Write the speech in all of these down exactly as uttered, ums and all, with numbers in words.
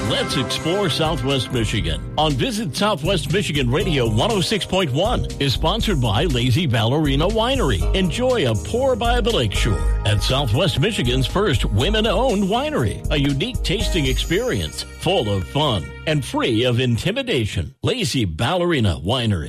Let's explore Southwest Michigan on Visit Southwest Michigan Radio one oh six point one is sponsored by Lazy Ballerina Winery. Enjoy a pour by the lakeshore at Southwest Michigan's first women-owned winery. A unique tasting experience full of fun and free of intimidation. Lazy Ballerina Winery.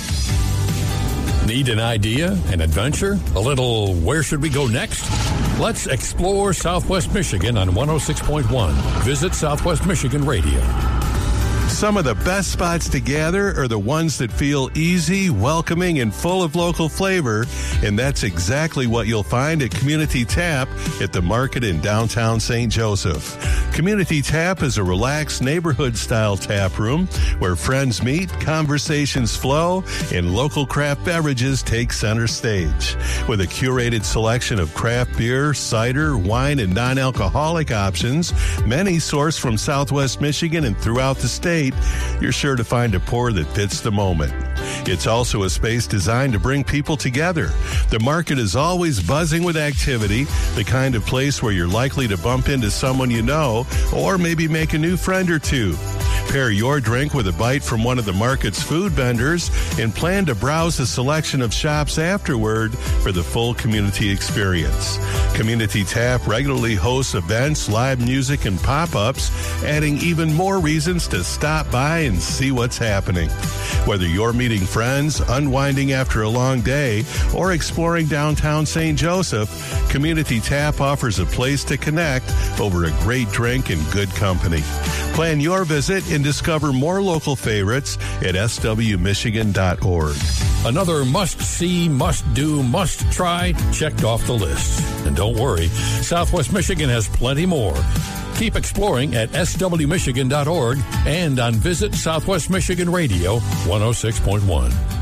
Need an idea, an adventure, a little where should we go next? Let's explore Southwest Michigan on one oh six point one. Visit Southwest Michigan Radio. Some of the best spots to gather are the ones that feel easy, welcoming, and full of local flavor, and that's exactly what you'll find at Community Tap at the Market in downtown Saint Joseph. Community Tap is a relaxed neighborhood-style tap room where friends meet, conversations flow, and local craft beverages take center stage. With a curated selection of craft beer, cider, wine, and non-alcoholic options, many sourced from Southwest Michigan and throughout the state, you're sure to find a pour that fits the moment. It's also a space designed to bring people together. The market is always buzzing with activity, the kind of place where you're likely to bump into someone you know or maybe make a new friend or two. Pair your drink with a bite from one of the market's food vendors and plan to browse a selection of shops afterward for the full community experience. Community Tap regularly hosts events, live music, and pop-ups, adding even more reasons to stop by and see what's happening. Whether you're meeting friends, unwinding after a long day, or exploring downtown Saint Joseph, Community Tap offers a place to connect over a great drink and good company. Plan your visit and discover more local favorites at s w michigan dot org. Another must-see, must-do, must-try checked off the list. And don't worry, Southwest Michigan has plenty more. Keep exploring at s w michigan dot org and on Visit Southwest Michigan Radio one oh six point one.